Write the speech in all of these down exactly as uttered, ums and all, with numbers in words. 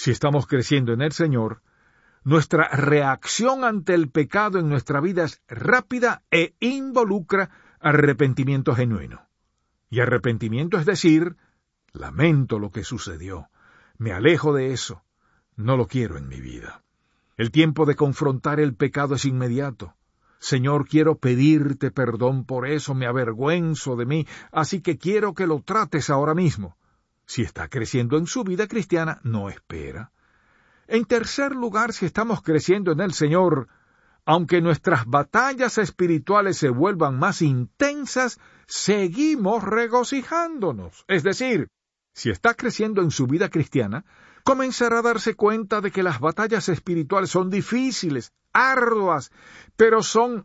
Si estamos creciendo en el Señor, nuestra reacción ante el pecado en nuestra vida es rápida e involucra arrepentimiento genuino. Y arrepentimiento es decir, lamento lo que sucedió, me alejo de eso, no lo quiero en mi vida. El tiempo de confrontar el pecado es inmediato. Señor, quiero pedirte perdón por eso, me avergüenzo de mí, así que quiero que lo trates ahora mismo. Si está creciendo en su vida cristiana, no espera. En tercer lugar, si estamos creciendo en el Señor, aunque nuestras batallas espirituales se vuelvan más intensas, seguimos regocijándonos. Es decir, si está creciendo en su vida cristiana, comenzará a darse cuenta de que las batallas espirituales son difíciles, arduas, pero son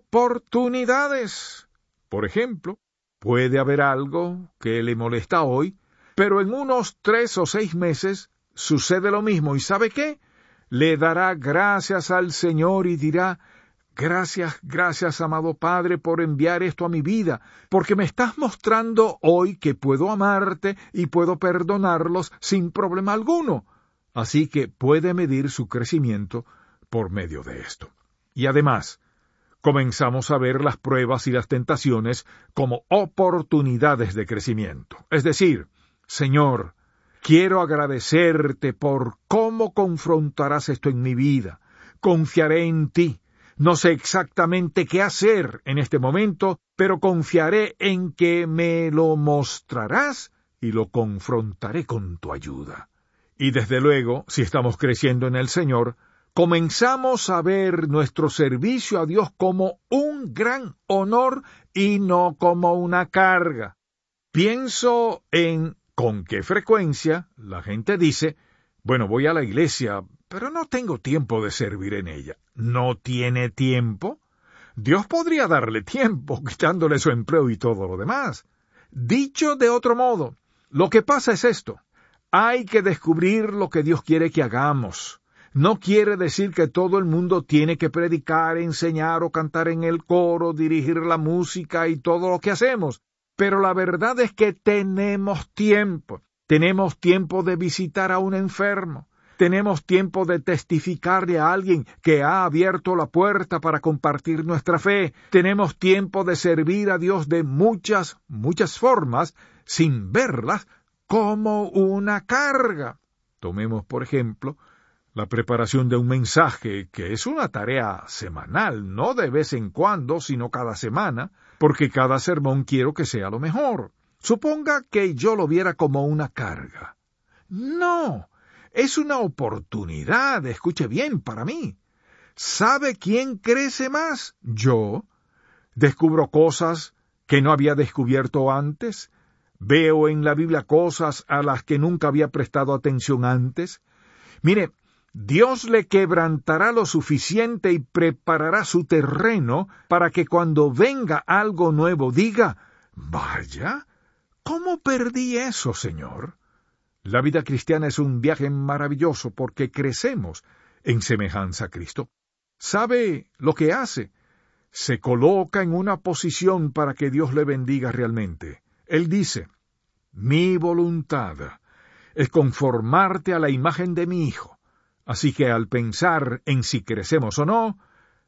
oportunidades. Por ejemplo, puede haber algo que le molesta hoy, pero en unos tres o seis meses sucede lo mismo, ¿y sabe qué? Le dará gracias al Señor y dirá, gracias, gracias, amado Padre, por enviar esto a mi vida, porque me estás mostrando hoy que puedo amarte y puedo perdonarlos sin problema alguno. Así que puede medir su crecimiento por medio de esto. Y además, comenzamos a ver las pruebas y las tentaciones como oportunidades de crecimiento. Es decir, Señor, quiero agradecerte por cómo confrontarás esto en mi vida. Confiaré en ti. No sé exactamente qué hacer en este momento, pero confiaré en que me lo mostrarás y lo confrontaré con tu ayuda. Y desde luego, si estamos creciendo en el Señor, comenzamos a ver nuestro servicio a Dios como un gran honor y no como una carga. Pienso en con qué frecuencia la gente dice, bueno, voy a la iglesia, pero no tengo tiempo de servir en ella. ¿No tiene tiempo? Dios podría darle tiempo, quitándole su empleo y todo lo demás. Dicho de otro modo, lo que pasa es esto. Hay que descubrir lo que Dios quiere que hagamos. No quiere decir que todo el mundo tiene que predicar, enseñar o cantar en el coro, dirigir la música y todo lo que hacemos. Pero la verdad es que tenemos tiempo. Tenemos tiempo de visitar a un enfermo. Tenemos tiempo de testificarle a alguien que ha abierto la puerta para compartir nuestra fe. Tenemos tiempo de servir a Dios de muchas, muchas formas, sin verlas como una carga. Tomemos, por ejemplo, la preparación de un mensaje, que es una tarea semanal, no de vez en cuando, sino cada semana, porque cada sermón quiero que sea lo mejor. Suponga que yo lo viera como una carga. No, es una oportunidad, escuche bien, para mí. ¿Sabe quién crece más? Yo. Descubro cosas que no había descubierto antes. Veo en la Biblia cosas a las que nunca había prestado atención antes. Mire, Dios le quebrantará lo suficiente y preparará su terreno para que cuando venga algo nuevo diga, vaya, ¿cómo perdí eso, Señor? La vida cristiana es un viaje maravilloso porque crecemos en semejanza a Cristo. ¿Sabe lo que hace? Se coloca en una posición para que Dios le bendiga realmente. Él dice, mi voluntad es conformarte a la imagen de mi Hijo. Así que al pensar en si crecemos o no,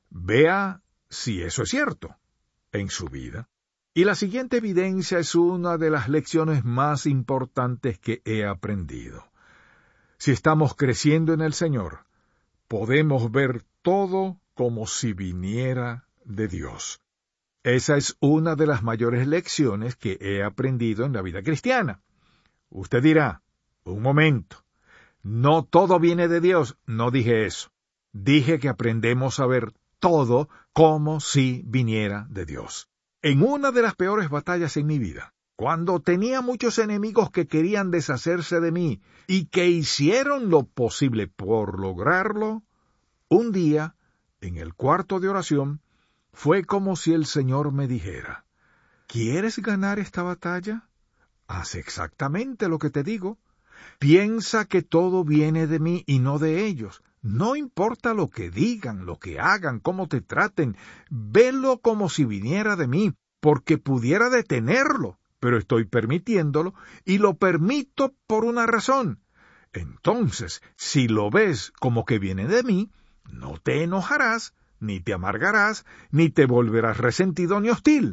vea si eso es cierto en su vida. Y la siguiente evidencia es una de las lecciones más importantes que he aprendido. Si estamos creciendo en el Señor, podemos ver todo como si viniera de Dios. Esa es una de las mayores lecciones que he aprendido en la vida cristiana. Usted dirá, un momento, no todo viene de Dios. No dije eso. Dije que aprendemos a ver todo como si viniera de Dios. En una de las peores batallas en mi vida, cuando tenía muchos enemigos que querían deshacerse de mí y que hicieron lo posible por lograrlo, un día, en el cuarto de oración, fue como si el Señor me dijera, ¿quieres ganar esta batalla? Haz exactamente lo que te digo. Piensa que todo viene de mí y no de ellos. No importa lo que digan, lo que hagan, cómo te traten, velo como si viniera de mí, porque pudiera detenerlo, pero estoy permitiéndolo y lo permito por una razón. Entonces, si lo ves como que viene de mí, no te enojarás, ni te amargarás, ni te volverás resentido ni hostil.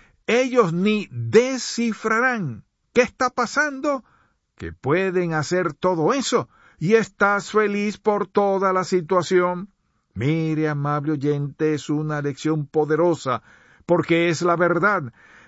Ellos ni descifrarán qué está pasando, que pueden hacer todo eso, y estás feliz por toda la situación. Mire, amable oyente, es una lección poderosa, porque es la verdad.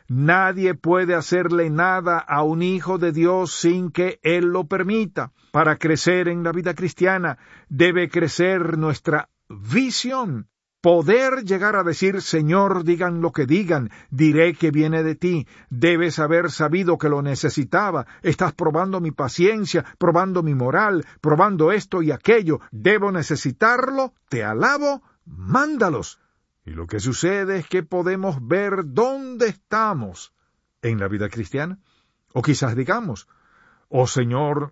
Nadie puede hacerle nada a un hijo de Dios sin que Él lo permita. Para crecer en la vida cristiana debe crecer nuestra visión. Poder llegar a decir, Señor, digan lo que digan, diré que viene de ti. Debes haber sabido que lo necesitaba. Estás probando mi paciencia, probando mi moral, probando esto y aquello. Debo necesitarlo, te alabo, mándalos. Y lo que sucede es que podemos ver dónde estamos en la vida cristiana. O quizás digamos, oh Señor,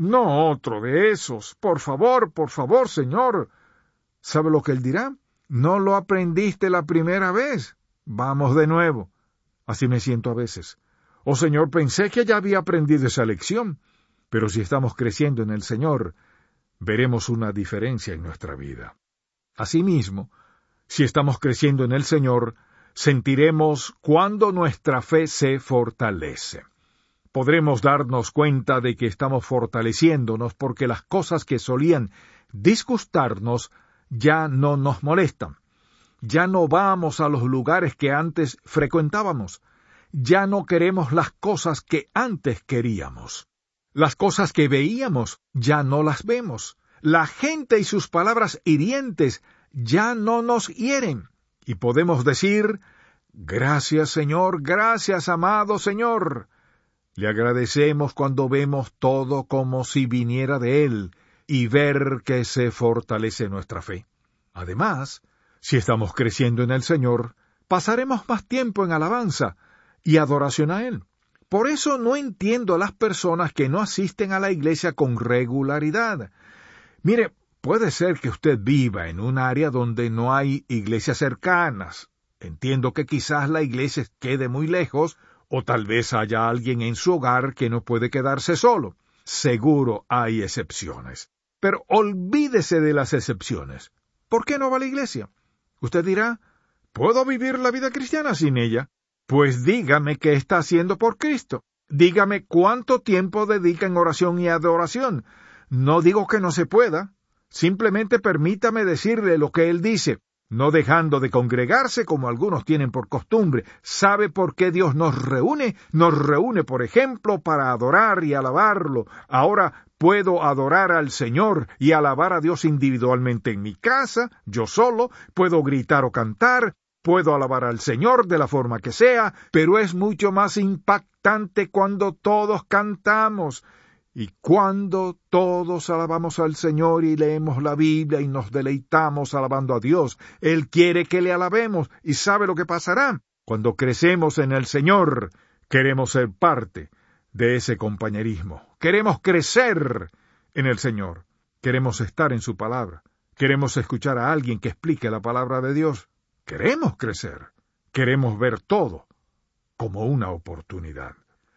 no otro de esos. Por favor, por favor, Señor. ¿Sabe lo que Él dirá? No lo aprendiste la primera vez. Vamos de nuevo. Así me siento a veces. Oh Señor, pensé que ya había aprendido esa lección. Pero si estamos creciendo en el Señor, veremos una diferencia en nuestra vida. Asimismo, si estamos creciendo en el Señor, sentiremos cuando nuestra fe se fortalece. Podremos darnos cuenta de que estamos fortaleciéndonos porque las cosas que solían disgustarnos ya no nos molestan. Ya no vamos a los lugares que antes frecuentábamos. Ya no queremos las cosas que antes queríamos. Las cosas que veíamos ya no las vemos. La gente y sus palabras hirientes ya no nos hieren. Y podemos decir, gracias Señor, gracias amado Señor. Le agradecemos cuando vemos todo como si viniera de Él y ver que se fortalece nuestra fe. Además, si estamos creciendo en el Señor, pasaremos más tiempo en alabanza y adoración a Él. Por eso no entiendo a las personas que no asisten a la iglesia con regularidad. Mire, puede ser que usted viva en un área donde no hay iglesias cercanas. Entiendo que quizás la iglesia quede muy lejos, o tal vez haya alguien en su hogar que no puede quedarse solo. Seguro hay excepciones. Pero olvídese de las excepciones. ¿Por qué no va a la iglesia? Usted dirá, ¿puedo vivir la vida cristiana sin ella? Pues dígame qué está haciendo por Cristo. Dígame cuánto tiempo dedica en oración y adoración. No digo que no se pueda. Simplemente permítame decirle lo que Él dice, no dejando de congregarse como algunos tienen por costumbre. ¿Sabe por qué Dios nos reúne? Nos reúne, por ejemplo, para adorar y alabarlo. Ahora puedo adorar al Señor y alabar a Dios individualmente en mi casa, yo solo, puedo gritar o cantar, puedo alabar al Señor de la forma que sea, pero es mucho más impactante cuando todos cantamos. Y cuando todos alabamos al Señor y leemos la Biblia y nos deleitamos alabando a Dios, Él quiere que le alabemos y sabe lo que pasará. Cuando crecemos en el Señor, queremos ser parte de ese compañerismo. Queremos crecer en el Señor. Queremos estar en su palabra. Queremos escuchar a alguien que explique la palabra de Dios. Queremos crecer. Queremos ver todo como una oportunidad.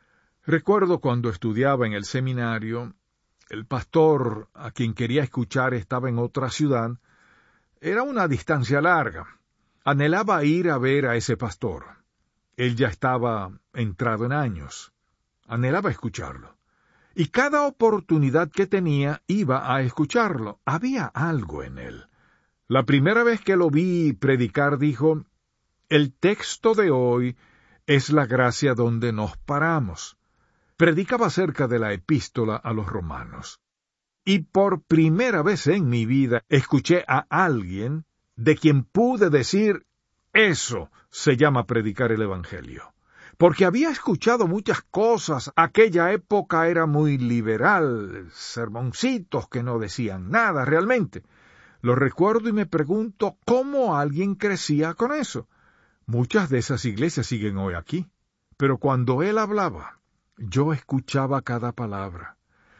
Recuerdo cuando estudiaba en el seminario, el pastor a quien quería escuchar estaba en otra ciudad. Era una distancia larga. Anhelaba ir a ver a ese pastor. Él ya estaba entrado en años. Anhelaba escucharlo. Y cada oportunidad que tenía iba a escucharlo. Había algo en él. La primera vez que lo vi predicar dijo, el texto de hoy es la gracia donde nos paramos. Predicaba acerca de la epístola a los romanos. Y por primera vez en mi vida escuché a alguien de quien pude decir, eso se llama predicar el Evangelio. Porque había escuchado muchas cosas, aquella época era muy liberal, sermoncitos que no decían nada realmente. Lo recuerdo y me pregunto cómo alguien crecía con eso. Muchas de esas iglesias siguen hoy aquí, pero cuando él hablaba, yo escuchaba cada palabra.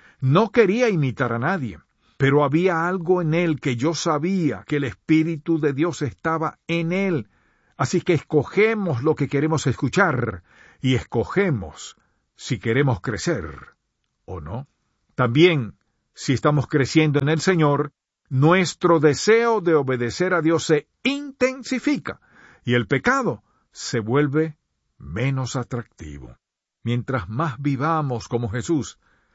No quería imitar a nadie, pero había algo en él que yo sabía que el Espíritu de Dios estaba en él. Así que escogemos lo que queremos escuchar y escogemos si queremos crecer o no. También Si estamos creciendo en el Señor, nuestro deseo de obedecer a Dios se intensifica y el pecado se vuelve menos atractivo. Mientras más vivamos como Jesús,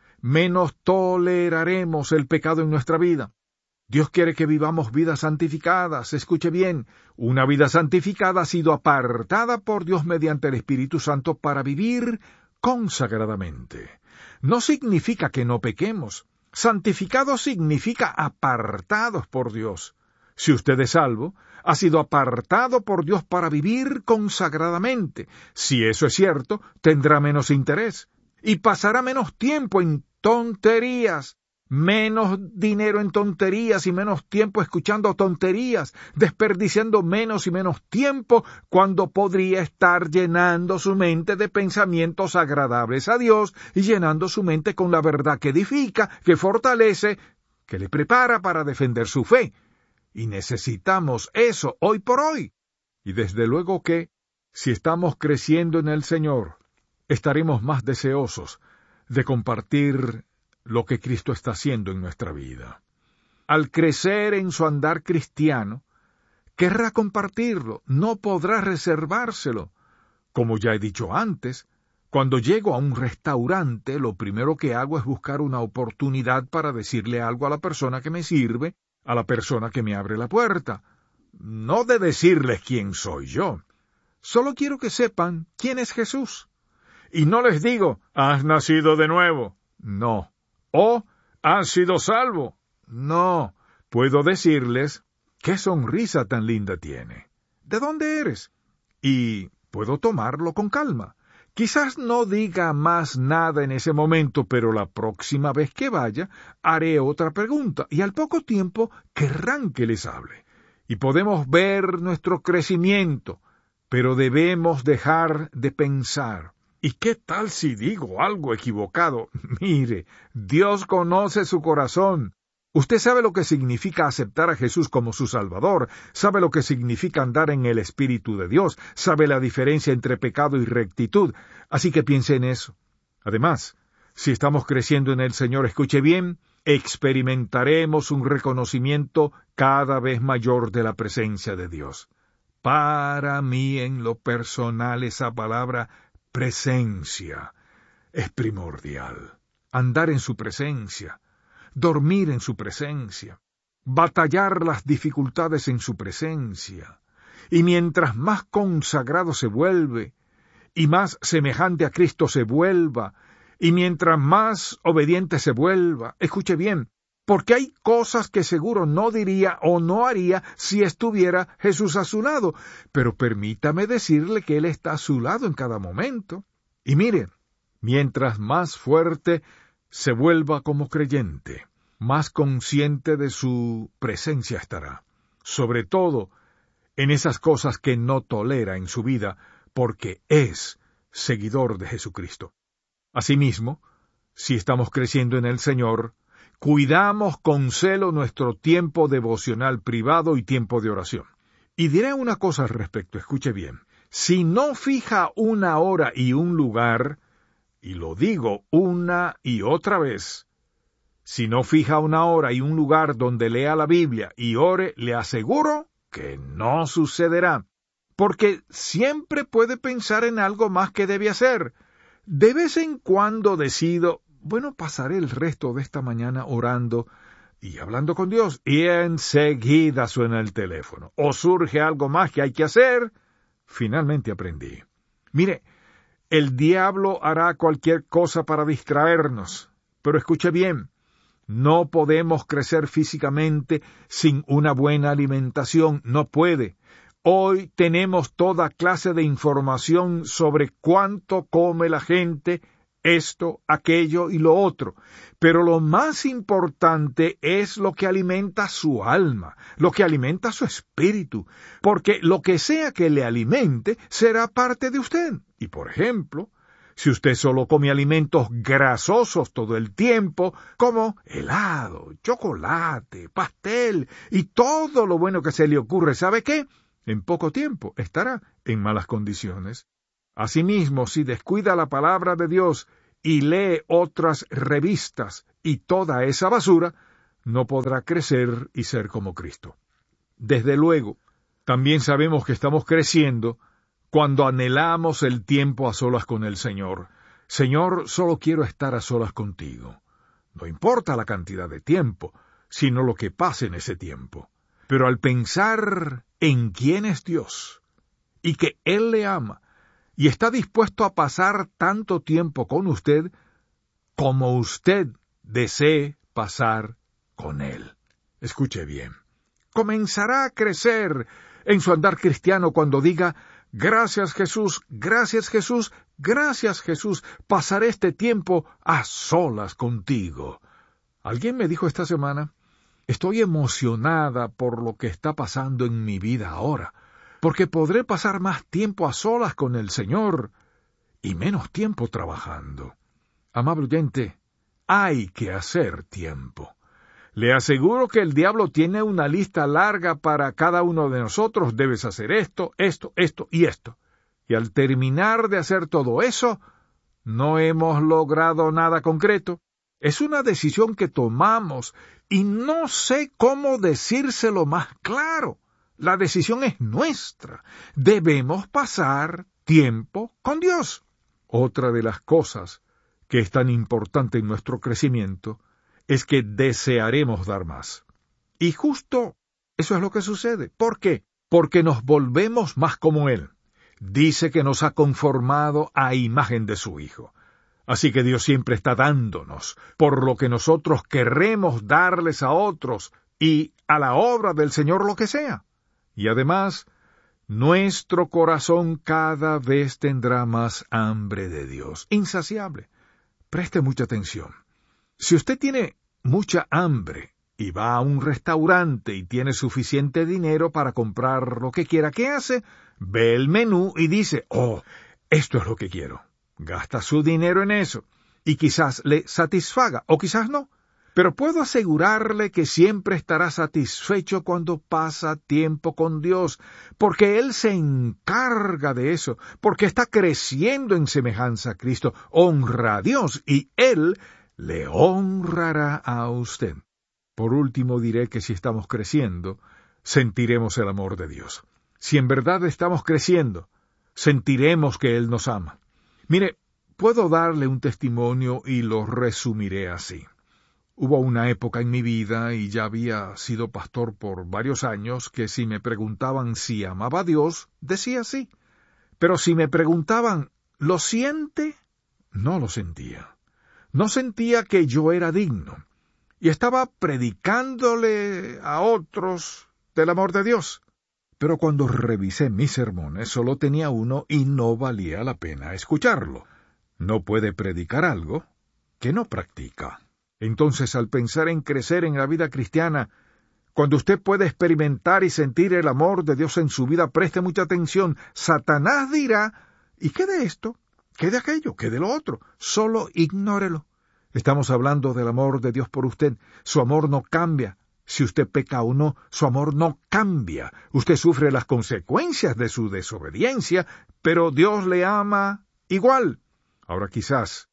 menos toleraremos el pecado en nuestra vida. Dios quiere que vivamos vidas santificadas. Escuche bien, una vida santificada ha sido apartada por Dios mediante el Espíritu Santo para vivir consagradamente. No significa que no pequemos. Santificado significa apartados por Dios. Si usted es salvo, ha sido apartado por Dios para vivir consagradamente. Si eso es cierto, tendrá menos interés y pasará menos tiempo en tonterías, menos dinero en tonterías y menos tiempo escuchando tonterías, desperdiciando menos y menos tiempo cuando podría estar llenando su mente de pensamientos agradables a Dios y llenando su mente con la verdad que edifica, que fortalece, que le prepara para defender su fe. Y necesitamos eso hoy por hoy. Y desde luego que, si estamos creciendo en el Señor, estaremos más deseosos de compartir lo que Cristo está haciendo en nuestra vida. Al crecer en su andar cristiano, querrá compartirlo, no podrá reservárselo. Como ya he dicho antes, cuando llego a un restaurante, lo primero que hago es buscar una oportunidad para decirle algo a la persona que me sirve, a la persona que me abre la puerta. No de decirles quién soy yo. Solo quiero que sepan quién es Jesús. Y no les digo, has nacido de nuevo. No. O, has sido salvo. No. Puedo decirles, qué sonrisa tan linda tiene. ¿De dónde eres? Y puedo tomarlo con calma. Quizás no diga más nada en ese momento, pero la próxima vez que vaya, haré otra pregunta, y al poco tiempo querrán que les hable. Y podemos ver nuestro crecimiento, pero debemos dejar de pensar. ¿Y qué tal si digo algo equivocado? Mire, Dios conoce su corazón. Usted sabe lo que significa aceptar a Jesús como su Salvador, sabe lo que significa andar en el Espíritu de Dios, sabe la diferencia entre pecado y rectitud, así que piense en eso. Además, si estamos creciendo en el Señor, escuche bien, experimentaremos un reconocimiento cada vez mayor de la presencia de Dios. Para mí, en lo personal, esa palabra presencia es primordial. Andar en su presencia, dormir en su presencia, batallar las dificultades en su presencia. Y mientras más consagrado se vuelve, y más semejante a Cristo se vuelva, y mientras más obediente se vuelva, escuche bien, porque hay cosas que seguro no diría o no haría si estuviera Jesús a su lado, pero permítame decirle que Él está a su lado en cada momento. Y mire, mientras más fuerte se vuelva como creyente, más consciente de su presencia estará, sobre todo en esas cosas que no tolera en su vida, porque es seguidor de Jesucristo. Asimismo, si estamos creciendo en el Señor, cuidamos con celo nuestro tiempo devocional privado y tiempo de oración. Y diré una cosa al respecto, escuche bien. Si no fija una hora y un lugar, y lo digo una y otra vez, si no fija una hora y un lugar donde lea la Biblia y ore, le aseguro que no sucederá, porque siempre puede pensar en algo más que debe hacer. De vez en cuando decido, bueno, pasaré el resto de esta mañana orando y hablando con Dios, y enseguida suena el teléfono, o surge algo más que hay que hacer. Finalmente aprendí. Mire, el diablo hará cualquier cosa para distraernos, pero escuche bien, no podemos crecer físicamente sin una buena alimentación, no puede. Hoy tenemos toda clase de información sobre cuánto come la gente, esto, aquello y lo otro. Pero lo más importante es lo que alimenta su alma, lo que alimenta su espíritu, porque lo que sea que le alimente será parte de usted. Y por ejemplo, si usted solo come alimentos grasosos todo el tiempo, como helado, chocolate, pastel y todo lo bueno que se le ocurre, ¿sabe qué? En poco tiempo estará en malas condiciones. Asimismo, si descuida la palabra de Dios y lee otras revistas y toda esa basura, no podrá crecer y ser como Cristo. Desde luego, también sabemos que estamos creciendo cuando anhelamos el tiempo a solas con el Señor. Señor, solo quiero estar a solas contigo. No importa la cantidad de tiempo, sino lo que pase en ese tiempo. Pero al pensar en quién es Dios, y que Él le ama, y está dispuesto a pasar tanto tiempo con usted, como usted desee pasar con Él. Escuche bien. Comenzará a crecer en su andar cristiano cuando diga, gracias Jesús, gracias Jesús, gracias Jesús, pasaré este tiempo a solas contigo. Alguien me dijo esta semana, estoy emocionada por lo que está pasando en mi vida ahora, porque podré pasar más tiempo a solas con el Señor y menos tiempo trabajando. Amable oyente, hay que hacer tiempo. Le aseguro que el diablo tiene una lista larga para cada uno de nosotros. Debes hacer esto, esto, esto y esto. Y al terminar de hacer todo eso, no hemos logrado nada concreto. Es una decisión que tomamos y no sé cómo decírselo más claro. La decisión es nuestra. Debemos pasar tiempo con Dios. Otra de las cosas que es tan importante en nuestro crecimiento es que desearemos dar más. Y justo eso es lo que sucede. ¿Por qué? Porque nos volvemos más como Él. Dice que nos ha conformado a imagen de su Hijo. Así que Dios siempre está dándonos por lo que nosotros querremos darles a otros y a la obra del Señor lo que sea. Y además, nuestro corazón cada vez tendrá más hambre de Dios, insaciable. Preste mucha atención. Si usted tiene mucha hambre y va a un restaurante y tiene suficiente dinero para comprar lo que quiera, ¿qué hace? Ve el menú y dice, oh, esto es lo que quiero. Gasta su dinero en eso y quizás le satisfaga o quizás no. Pero puedo asegurarle que siempre estará satisfecho cuando pasa tiempo con Dios, porque Él se encarga de eso, porque está creciendo en semejanza a Cristo, honra a Dios y Él le honrará a usted. Por último diré que si estamos creciendo, sentiremos el amor de Dios. Si en verdad estamos creciendo, sentiremos que Él nos ama. Mire, puedo darle un testimonio y lo resumiré así. Hubo una época en mi vida, y ya había sido pastor por varios años, que si me preguntaban si amaba a Dios, decía sí. Pero si me preguntaban, ¿lo siente? No lo sentía. No sentía que yo era digno. Y estaba predicándole a otros del amor de Dios. Pero cuando revisé mis sermones, solo tenía uno y no valía la pena escucharlo. No puede predicar algo que no practica. Entonces, al pensar en crecer en la vida cristiana, cuando usted puede experimentar y sentir el amor de Dios en su vida, preste mucha atención. Satanás dirá, ¿y qué de esto? ¿Qué de aquello? ¿Qué de lo otro? Solo ignórelo. Estamos hablando del amor de Dios por usted. Su amor no cambia. Si usted peca o no, su amor no cambia. Usted sufre las consecuencias de su desobediencia, pero Dios le ama igual. Ahora quizás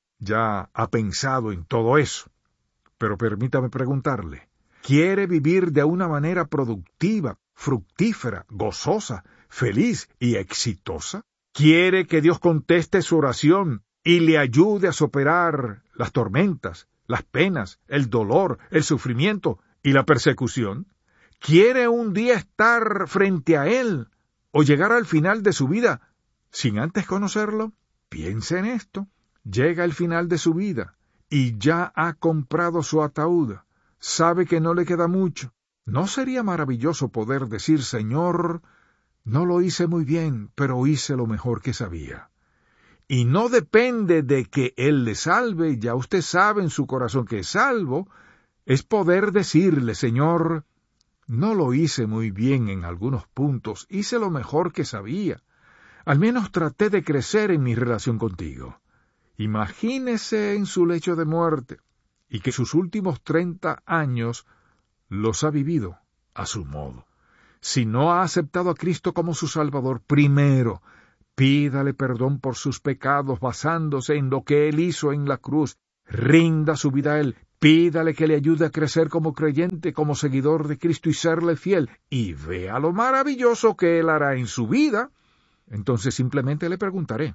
ya ha pensado en todo eso, pero permítame preguntarle, ¿quiere vivir de una manera productiva, fructífera, gozosa, feliz y exitosa? ¿Quiere que Dios conteste su oración y le ayude a superar las tormentas, las penas, el dolor, el sufrimiento y la persecución? ¿Quiere un día estar frente a Él o llegar al final de su vida sin antes conocerlo? Piense en esto. Llega el final de su vida y ya ha comprado su ataúd. Sabe que no le queda mucho. ¿No sería maravilloso poder decir, Señor, no lo hice muy bien, pero hice lo mejor que sabía? Y no depende de que Él le salve, ya usted sabe en su corazón que es salvo, es poder decirle, Señor, no lo hice muy bien en algunos puntos, hice lo mejor que sabía. Al menos traté de crecer en mi relación contigo. Imagínese en su lecho de muerte, y que sus últimos treinta años los ha vivido a su modo. Si no ha aceptado a Cristo como su Salvador, primero, pídale perdón por sus pecados basándose en lo que Él hizo en la cruz. Rinda su vida a Él. Pídale que le ayude a crecer como creyente, como seguidor de Cristo y serle fiel. Y vea lo maravilloso que Él hará en su vida. Entonces simplemente le preguntaré.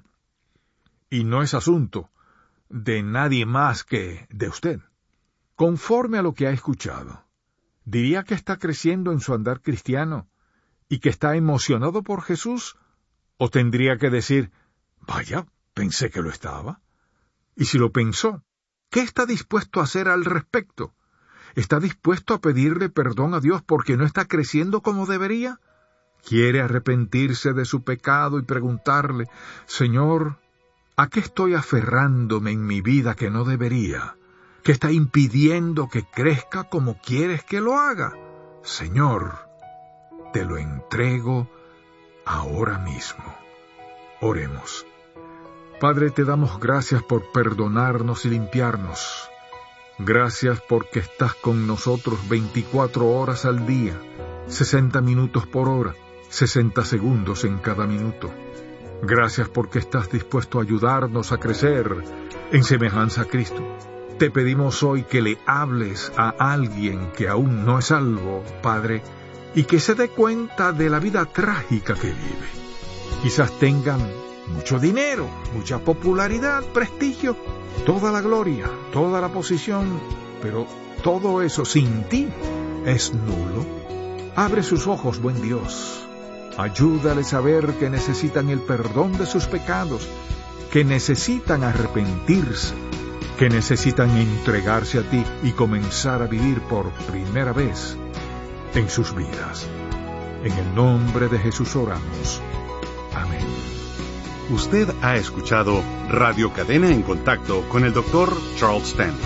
Y no es asunto de nadie más que de usted. Conforme a lo que ha escuchado, ¿diría que está creciendo en su andar cristiano y que está emocionado por Jesús? ¿O tendría que decir, vaya, pensé que lo estaba? Y si lo pensó, ¿qué está dispuesto a hacer al respecto? ¿Está dispuesto a pedirle perdón a Dios porque no está creciendo como debería? ¿Quiere arrepentirse de su pecado y preguntarle, Señor, ¿a qué estoy aferrándome en mi vida que no debería? ¿Qué está impidiendo que crezca como quieres que lo haga? Señor, te lo entrego ahora mismo. Oremos. Padre, te damos gracias por perdonarnos y limpiarnos. Gracias porque estás con nosotros veinticuatro horas al día, sesenta minutos por hora, sesenta segundos en cada minuto. Gracias porque estás dispuesto a ayudarnos a crecer en semejanza a Cristo. Te pedimos hoy que le hables a alguien que aún no es salvo, Padre, y que se dé cuenta de la vida trágica que vive. Quizás tengan mucho dinero, mucha popularidad, prestigio, toda la gloria, toda la posición, pero todo eso sin ti es nulo. Abre sus ojos, buen Dios. Ayúdales a ver que necesitan el perdón de sus pecados, que necesitan arrepentirse, que necesitan entregarse a ti y comenzar a vivir por primera vez en sus vidas. En el nombre de Jesús oramos. Amén. Usted ha escuchado Radio Cadena en Contacto con el doctor Charles Stanley.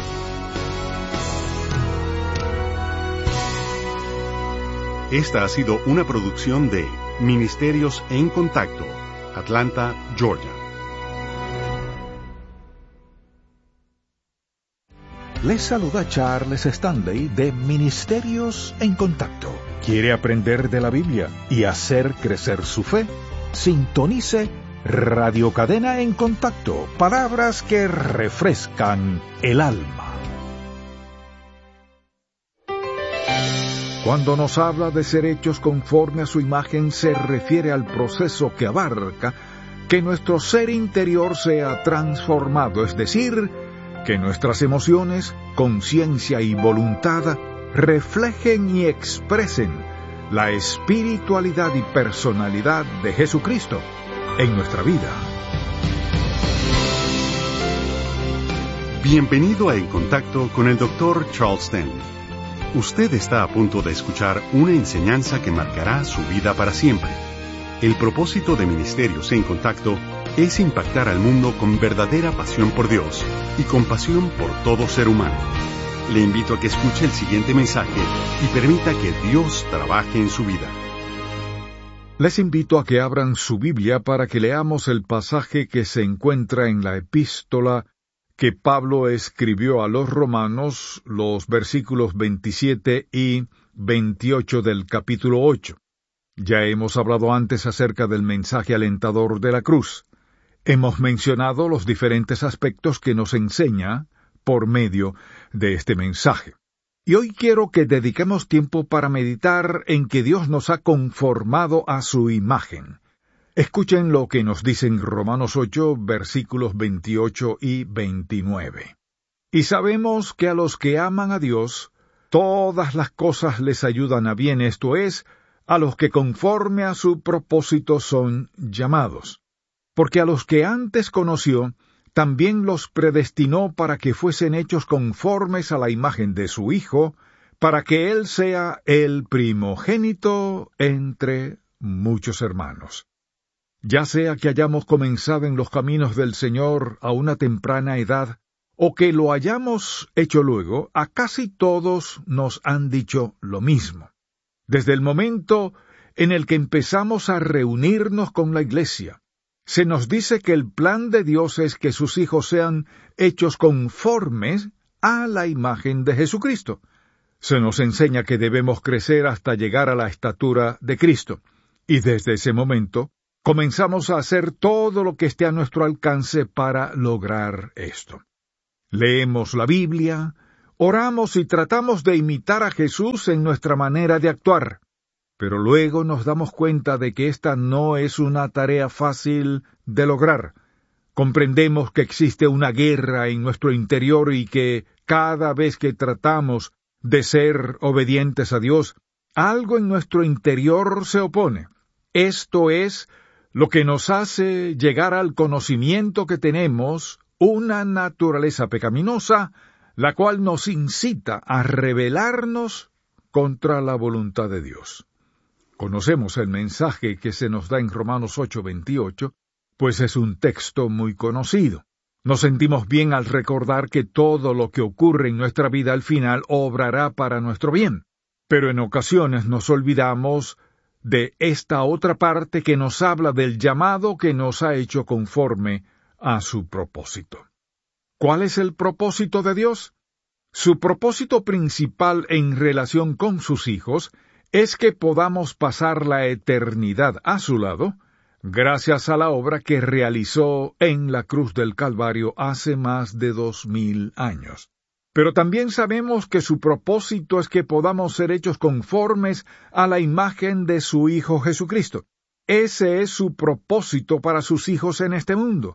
Esta ha sido una producción de Ministerios en Contacto, Atlanta, Georgia. Les saluda Charles Stanley de Ministerios en Contacto. ¿Quiere aprender de la Biblia y hacer crecer su fe? Sintonice Radio Cadena en Contacto, palabras que refrescan el alma. Cuando nos habla de ser hechos conforme a su imagen, se refiere al proceso que abarca que nuestro ser interior sea transformado, es decir, que nuestras emociones, conciencia y voluntad reflejen y expresen la espiritualidad y personalidad de Jesucristo en nuestra vida. Bienvenido a En Contacto con el doctor Charles Stanley. Usted está a punto de escuchar una enseñanza que marcará su vida para siempre. El propósito de Ministerios en Contacto es impactar al mundo con verdadera pasión por Dios y compasión por todo ser humano. Le invito a que escuche el siguiente mensaje y permita que Dios trabaje en su vida. Les invito a que abran su Biblia para que leamos el pasaje que se encuentra en la epístola que Pablo escribió a los Romanos, los versículos veintisiete y veintiocho del capítulo ocho. Ya hemos hablado antes acerca del mensaje alentador de la cruz. Hemos mencionado los diferentes aspectos que nos enseña por medio de este mensaje. Y hoy quiero que dediquemos tiempo para meditar en que Dios nos ha conformado a su imagen. Escuchen lo que nos dicen Romanos ocho, versículos veintiocho y veintinueve. Y sabemos que a los que aman a Dios, todas las cosas les ayudan a bien, esto es, a los que conforme a su propósito son llamados. Porque a los que antes conoció, también los predestinó para que fuesen hechos conformes a la imagen de su Hijo, para que Él sea el primogénito entre muchos hermanos. Ya sea que hayamos comenzado en los caminos del Señor a una temprana edad, o que lo hayamos hecho luego, a casi todos nos han dicho lo mismo. Desde el momento en el que empezamos a reunirnos con la iglesia, se nos dice que el plan de Dios es que sus hijos sean hechos conformes a la imagen de Jesucristo. Se nos enseña que debemos crecer hasta llegar a la estatura de Cristo, y desde ese momento comenzamos a hacer todo lo que esté a nuestro alcance para lograr esto. Leemos la Biblia, oramos y tratamos de imitar a Jesús en nuestra manera de actuar, pero luego nos damos cuenta de que esta no es una tarea fácil de lograr. Comprendemos que existe una guerra en nuestro interior y que cada vez que tratamos de ser obedientes a Dios, algo en nuestro interior se opone. Esto es lo que nos hace llegar al conocimiento que tenemos una naturaleza pecaminosa, la cual nos incita a rebelarnos contra la voluntad de Dios. Conocemos el mensaje que se nos da en Romanos ocho veintiocho, pues es un texto muy conocido. Nos sentimos bien al recordar que todo lo que ocurre en nuestra vida al final obrará para nuestro bien. Pero en ocasiones nos olvidamos de esta otra parte que nos habla del llamado que nos ha hecho conforme a su propósito. ¿Cuál es el propósito de Dios? Su propósito principal en relación con sus hijos es que podamos pasar la eternidad a su lado, gracias a la obra que realizó en la cruz del Calvario hace más de dos mil años. Pero también sabemos que su propósito es que podamos ser hechos conformes a la imagen de su Hijo Jesucristo. Ese es su propósito para sus hijos en este mundo.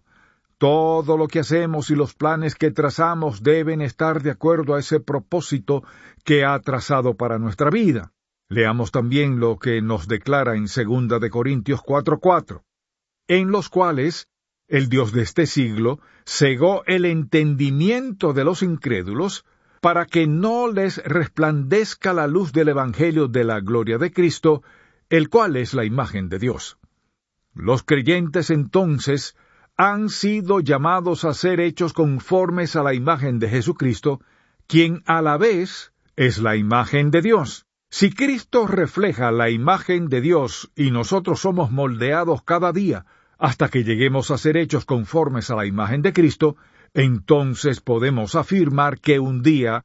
Todo lo que hacemos y los planes que trazamos deben estar de acuerdo a ese propósito que ha trazado para nuestra vida. Leamos también lo que nos declara en segunda de Corintios cuatro cuatro, en los cuales el Dios de este siglo cegó el entendimiento de los incrédulos para que no les resplandezca la luz del Evangelio de la gloria de Cristo, el cual es la imagen de Dios. Los creyentes entonces han sido llamados a ser hechos conformes a la imagen de Jesucristo, quien a la vez es la imagen de Dios. Si Cristo refleja la imagen de Dios y nosotros somos moldeados cada día hasta que lleguemos a ser hechos conformes a la imagen de Cristo, entonces podemos afirmar que un día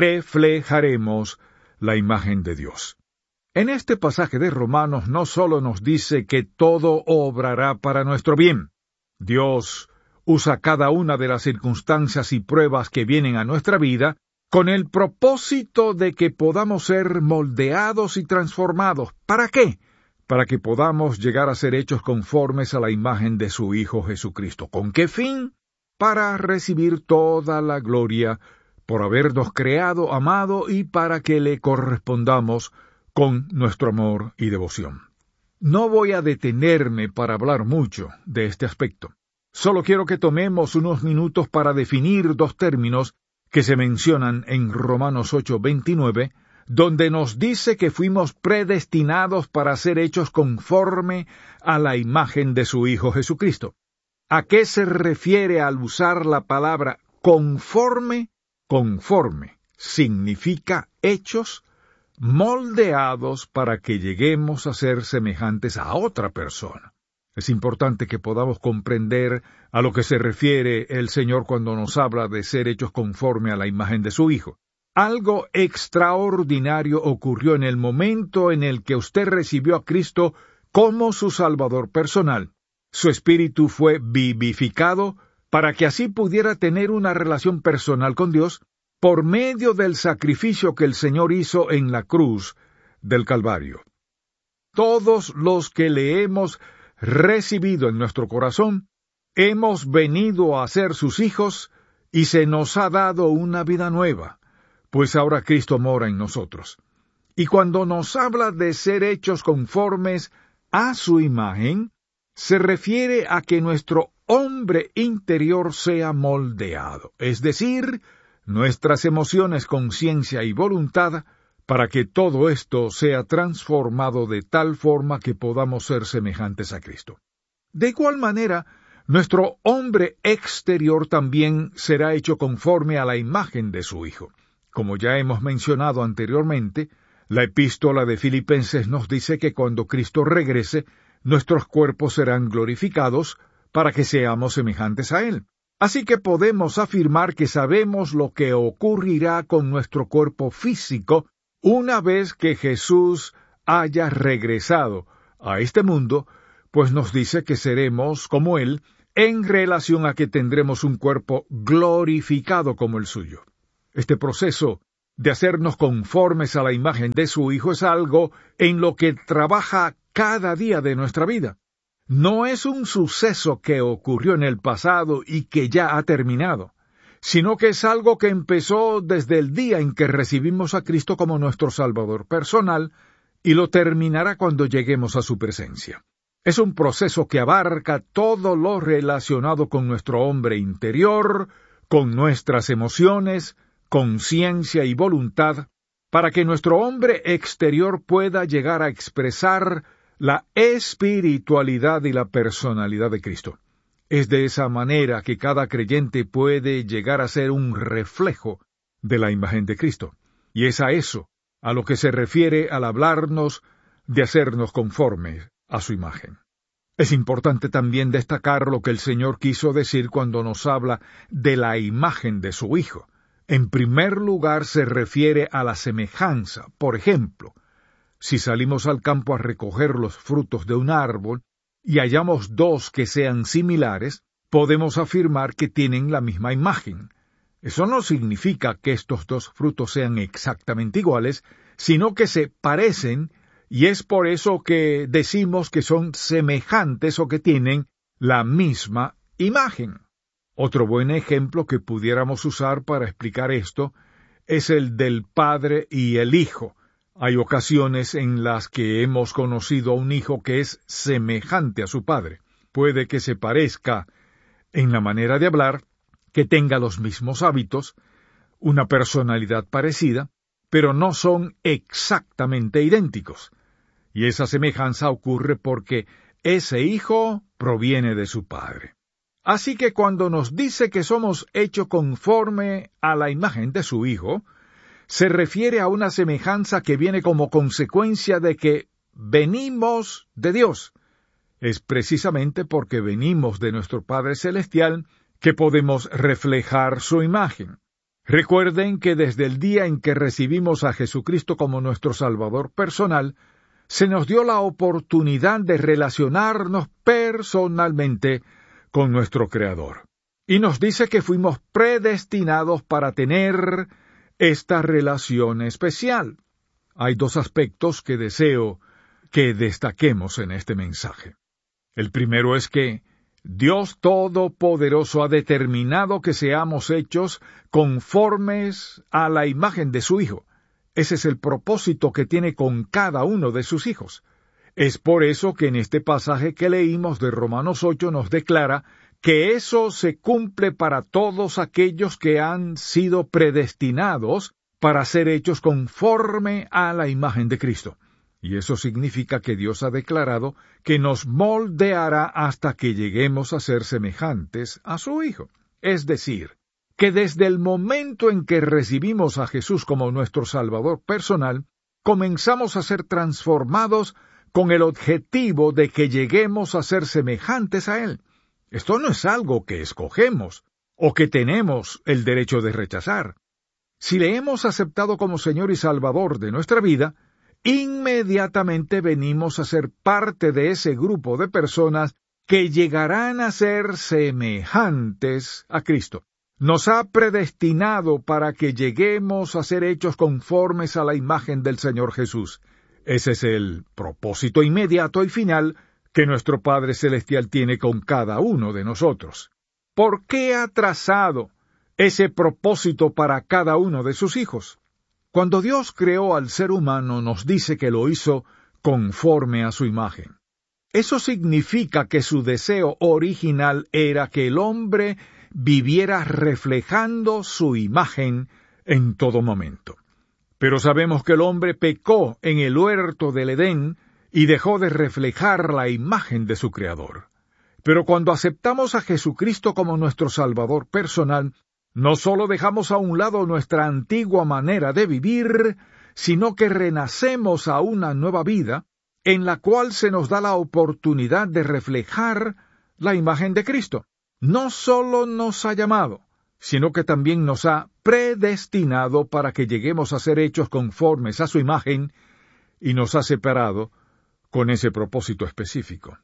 reflejaremos la imagen de Dios. En este pasaje de Romanos no solo nos dice que todo obrará para nuestro bien. Dios usa cada una de las circunstancias y pruebas que vienen a nuestra vida con el propósito de que podamos ser moldeados y transformados. ¿Para qué? Para que podamos llegar a ser hechos conformes a la imagen de su Hijo Jesucristo. ¿Con qué fin? Para recibir toda la gloria por habernos creado, amado y para que le correspondamos con nuestro amor y devoción. No voy a detenerme para hablar mucho de este aspecto. Solo quiero que tomemos unos minutos para definir dos términos que se mencionan en Romanos ocho veintinueve, donde nos dice que fuimos predestinados para ser hechos conforme a la imagen de su Hijo Jesucristo. ¿A qué se refiere al usar la palabra conforme? Conforme significa hechos, moldeados para que lleguemos a ser semejantes a otra persona. Es importante que podamos comprender a lo que se refiere el Señor cuando nos habla de ser hechos conforme a la imagen de su Hijo. Algo extraordinario ocurrió en el momento en el que usted recibió a Cristo como su Salvador personal. Su espíritu fue vivificado para que así pudiera tener una relación personal con Dios por medio del sacrificio que el Señor hizo en la cruz del Calvario. Todos los que le hemos recibido en nuestro corazón, hemos venido a ser sus hijos y se nos ha dado una vida nueva, pues ahora Cristo mora en nosotros. Y cuando nos habla de ser hechos conformes a su imagen, se refiere a que nuestro hombre interior sea moldeado, es decir, nuestras emociones, conciencia y voluntad, para que todo esto sea transformado de tal forma que podamos ser semejantes a Cristo. De igual manera, nuestro hombre exterior también será hecho conforme a la imagen de su Hijo. Como ya hemos mencionado anteriormente, la epístola de Filipenses nos dice que cuando Cristo regrese, nuestros cuerpos serán glorificados para que seamos semejantes a Él. Así que podemos afirmar que sabemos lo que ocurrirá con nuestro cuerpo físico una vez que Jesús haya regresado a este mundo, pues nos dice que seremos como Él en relación a que tendremos un cuerpo glorificado como el suyo. Este proceso de hacernos conformes a la imagen de su Hijo es algo en lo que trabaja cada día de nuestra vida. No es un suceso que ocurrió en el pasado y que ya ha terminado, sino que es algo que empezó desde el día en que recibimos a Cristo como nuestro Salvador personal y lo terminará cuando lleguemos a su presencia. Es un proceso que abarca todo lo relacionado con nuestro hombre interior, con nuestras emociones, conciencia y voluntad, para que nuestro hombre exterior pueda llegar a expresar la espiritualidad y la personalidad de Cristo. Es de esa manera que cada creyente puede llegar a ser un reflejo de la imagen de Cristo. Y es a eso a lo que se refiere al hablarnos de hacernos conformes a su imagen. Es importante también destacar lo que el Señor quiso decir cuando nos habla de la imagen de su Hijo. En primer lugar, se refiere a la semejanza. Por ejemplo, si salimos al campo a recoger los frutos de un árbol y hallamos dos que sean similares, podemos afirmar que tienen la misma imagen. Eso no significa que estos dos frutos sean exactamente iguales, sino que se parecen, y es por eso que decimos que son semejantes o que tienen la misma imagen. Otro buen ejemplo que pudiéramos usar para explicar esto es el del padre y el hijo. Hay ocasiones en las que hemos conocido a un hijo que es semejante a su padre. Puede que se parezca en la manera de hablar, que tenga los mismos hábitos, una personalidad parecida, pero no son exactamente idénticos. Y esa semejanza ocurre porque ese hijo proviene de su padre. Así que cuando nos dice que somos hechos conforme a la imagen de su Hijo, se refiere a una semejanza que viene como consecuencia de que venimos de Dios. Es precisamente porque venimos de nuestro Padre Celestial que podemos reflejar su imagen. Recuerden que desde el día en que recibimos a Jesucristo como nuestro Salvador personal, se nos dio la oportunidad de relacionarnos personalmente con nuestro Creador. Y nos dice que fuimos predestinados para tener esta relación especial. Hay dos aspectos que deseo que destaquemos en este mensaje. El primero es que Dios Todopoderoso ha determinado que seamos hechos conformes a la imagen de su Hijo. Ese es el propósito que tiene con cada uno de sus hijos. Es por eso que en este pasaje que leímos de Romanos ocho nos declara que eso se cumple para todos aquellos que han sido predestinados para ser hechos conforme a la imagen de Cristo. Y eso significa que Dios ha declarado que nos moldeará hasta que lleguemos a ser semejantes a su Hijo. Es decir, que desde el momento en que recibimos a Jesús como nuestro Salvador personal, comenzamos a ser transformados con el objetivo de que lleguemos a ser semejantes a Él. Esto no es algo que escogemos o que tenemos el derecho de rechazar. Si le hemos aceptado como Señor y Salvador de nuestra vida, inmediatamente venimos a ser parte de ese grupo de personas que llegarán a ser semejantes a Cristo. Nos ha predestinado para que lleguemos a ser hechos conformes a la imagen del Señor Jesús. Ese es el propósito inmediato y final que nuestro Padre Celestial tiene con cada uno de nosotros. ¿Por qué ha trazado ese propósito para cada uno de sus hijos? Cuando Dios creó al ser humano, nos dice que lo hizo conforme a su imagen. Eso significa que su deseo original era que el hombre viviera reflejando su imagen en todo momento. Pero sabemos que el hombre pecó en el huerto del Edén y dejó de reflejar la imagen de su Creador. Pero cuando aceptamos a Jesucristo como nuestro Salvador personal, no solo dejamos a un lado nuestra antigua manera de vivir, sino que renacemos a una nueva vida, en la cual se nos da la oportunidad de reflejar la imagen de Cristo. No solo nos ha llamado, sino que también nos ha predestinado para que lleguemos a ser hechos conformes a su imagen, y nos ha separado con ese propósito específico.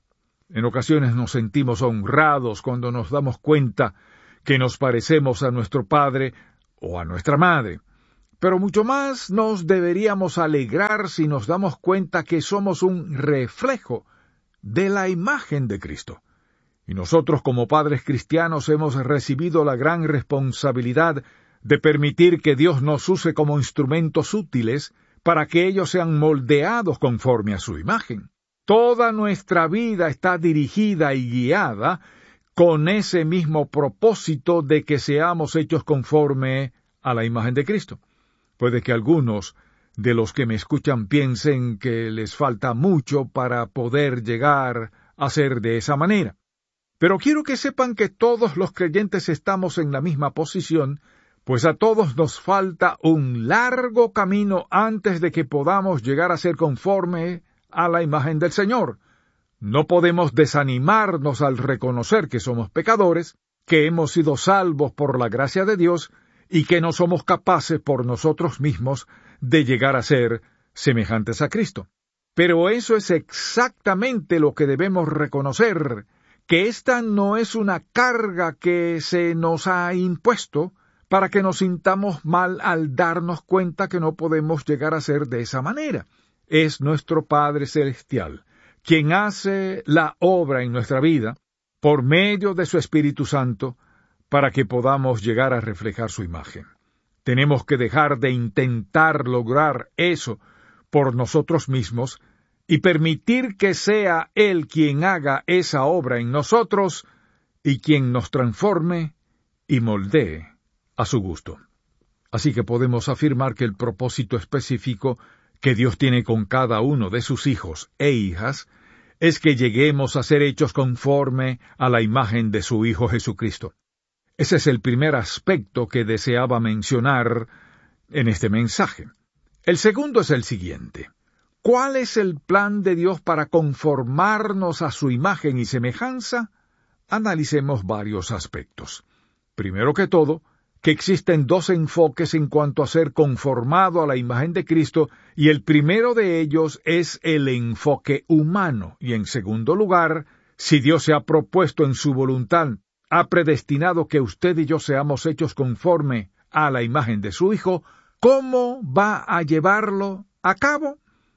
En ocasiones nos sentimos honrados cuando nos damos cuenta que nos parecemos a nuestro padre o a nuestra madre. Pero mucho más nos deberíamos alegrar si nos damos cuenta que somos un reflejo de la imagen de Cristo. Y nosotros como padres cristianos hemos recibido la gran responsabilidad de permitir que Dios nos use como instrumentos útiles para que ellos sean moldeados conforme a su imagen. Toda nuestra vida está dirigida y guiada con ese mismo propósito de que seamos hechos conforme a la imagen de Cristo. Puede que algunos de los que me escuchan piensen que les falta mucho para poder llegar a ser de esa manera. Pero quiero que sepan que todos los creyentes estamos en la misma posición, pues a todos nos falta un largo camino antes de que podamos llegar a ser conforme a la imagen del Señor. No podemos desanimarnos al reconocer que somos pecadores, que hemos sido salvos por la gracia de Dios y que no somos capaces por nosotros mismos de llegar a ser semejantes a Cristo. Pero eso es exactamente lo que debemos reconocer, que esta no es una carga que se nos ha impuesto para que nos sintamos mal al darnos cuenta que no podemos llegar a ser de esa manera. Es nuestro Padre Celestial quien hace la obra en nuestra vida por medio de su Espíritu Santo para que podamos llegar a reflejar su imagen. Tenemos que dejar de intentar lograr eso por nosotros mismos y permitir que sea Él quien haga esa obra en nosotros y quien nos transforme y moldee a su gusto. Así que podemos afirmar que el propósito específico que Dios tiene con cada uno de sus hijos e hijas es que lleguemos a ser hechos conforme a la imagen de su Hijo Jesucristo. Ese es el primer aspecto que deseaba mencionar en este mensaje. El segundo es el siguiente. ¿Cuál es el plan de Dios para conformarnos a su imagen y semejanza? Analicemos varios aspectos. Primero que todo, que existen dos enfoques en cuanto a ser conformado a la imagen de Cristo, y el primero de ellos es el enfoque humano, y en segundo lugar, si Dios se ha propuesto en su voluntad, ha predestinado que usted y yo seamos hechos conforme a la imagen de su Hijo, ¿cómo va a llevarlo a cabo?